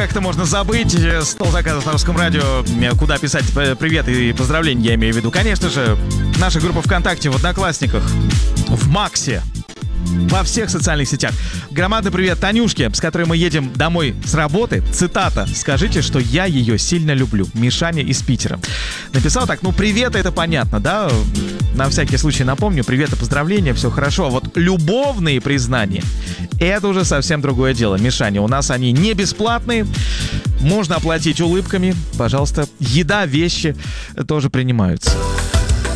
как-то можно забыть. Стол заказов на Русском радио. Куда писать привет и поздравления, я имею в виду. Конечно же, наша группа ВКонтакте, в Одноклассниках, в Максе, во всех социальных сетях. Громадный привет Танюшке, с которой мы едем домой с работы. Цитата: «Скажите, что я ее сильно люблю». Мишаня из Питера написал так. Ну, привет, это понятно, да? На всякий случай напомню, привет и поздравления, все хорошо. А вот любовные признания — это уже совсем другое дело. Мишаня, у нас они не бесплатные. Можно оплатить улыбками. Пожалуйста, еда, вещи тоже принимаются.